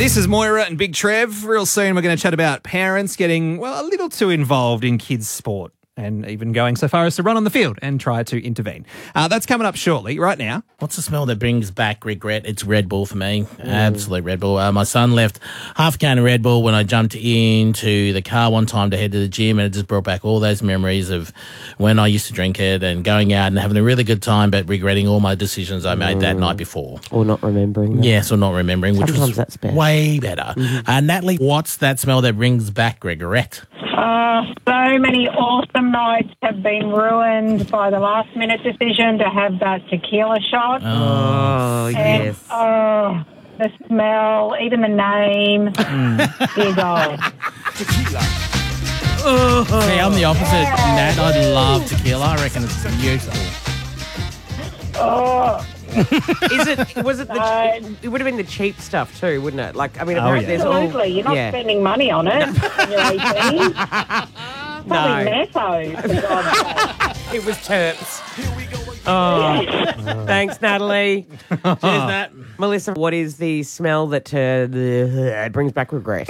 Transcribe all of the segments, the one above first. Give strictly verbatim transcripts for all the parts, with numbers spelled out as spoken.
This is Moira and Big Trev. Real soon we're going to chat about parents getting, well, a little too involved in kids' sport and even going so far as to run on the field and try to intervene. Uh, that's coming up shortly. Right now, what's the smell that brings back regret? It's Red Bull for me. Mm. Absolute Red Bull. Uh, my son left half a can of Red Bull when I jumped into the car one time to head to the gym, and it just brought back all those memories of when I used to drink it and going out and having a really good time, but regretting all my decisions I made mm. that night before. Or not remembering that. Yes, or not remembering, which Sometimes was that's better. way better. Mm-hmm. Uh, Natalie, what's that smell that brings back regret? Uh, so many awesome nights have been ruined by the last minute decision to have that tequila shot. Oh, and, yes. Oh, the smell, even the name. Mm. Dear God. Tequila. Oh. See, I'm the opposite, yeah. Nat. I love tequila. I reckon it's beautiful. Oh. Is it? Was it? The, uh, it would have been the cheap stuff too, wouldn't it? Like, I mean, oh, apparently yeah. there's all. Absolutely, you're not yeah. spending money on it when you're eighteen. Probably No. Netto, for God's sake. It was Terps. Oh, thanks, Natalie. Cheers, Nat. Melissa, what is the smell that uh, the, uh, brings back regret?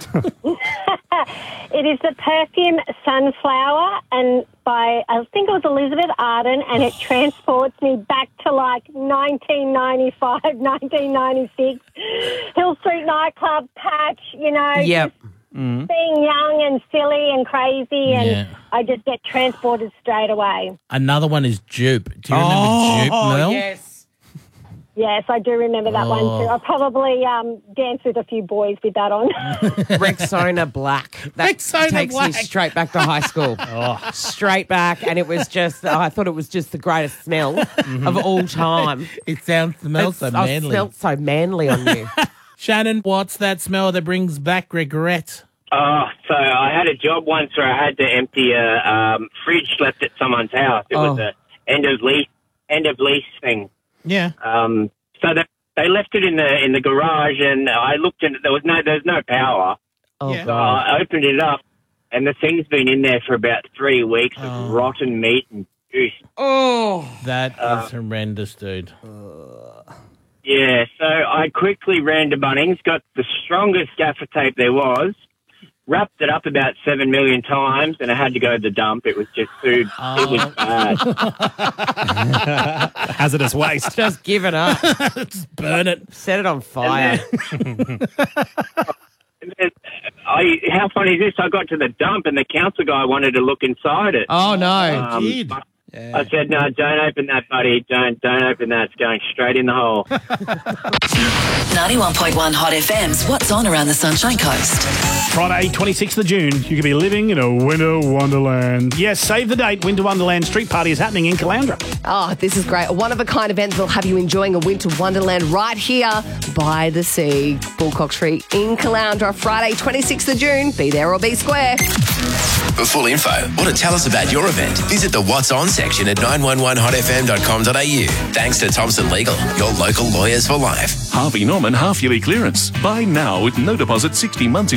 It is the perfume Sunflower, and by, I think it was Elizabeth Arden, and it transports me back to like nineteen ninety-five, nineteen ninety-six. Hill Street nightclub patch, you know. Yep. Mm. Being young and silly and crazy, and Yeah. I just get transported straight away. Another one is Jupe. Do you remember oh, Jupe, Mel? yes. Yes, I do remember that Oh. one too. I probably um, danced with a few boys with that on. Rexona Black. That Rexona takes Black. me straight back to high school. oh. Straight back, and it was just, oh, I thought it was just the greatest smell of all time. It sounds smells so It's- I manly. smelled so manly on you. Shannon, what's that smell that brings back regret? Oh, so I had a job once where I had to empty a um, fridge left at someone's house. It was Oh. a end of lease end of lease thing. Yeah. Um, so they, they left it in the in the garage, and I looked and there was no there was no power. Oh, Yeah. So I opened it up, and the thing's been in there for about three weeks Oh. of rotten meat and juice. Oh. That Uh, is horrendous, dude. Yeah, so I quickly ran to Bunnings, got the strongest gaffer tape there was, wrapped it up about seven million times, and I had to go to the dump. It was just food. Oh. It was bad. hazardous waste. Just give it up. Just burn it. Set it on fire. And then I, how funny is this? I got to the dump, and the council guy wanted to look inside it. Oh, no. Um, Kid. I- I said, no, don't open that, buddy. Don't don't open that. It's going straight in the hole. ninety-one point one Hot F M's What's On Around the Sunshine Coast. Friday, twenty-sixth of June, you could be living in a winter wonderland. Yes, save the date. Winter Wonderland Street Party is happening in Caloundra. Oh, this is great. A one-of-a-kind event that'll have you enjoying a winter wonderland right here by the sea. Bullcock Street in Caloundra, Friday, twenty-sixth of June. Be there or be square. For full info or to tell us about your event, visit the What's On section at nine one one hot f m dot com dot a u. Thanks to Thompson Legal, your local lawyers for life. Harvey Norman half-yearly clearance. Buy now with no deposit sixty months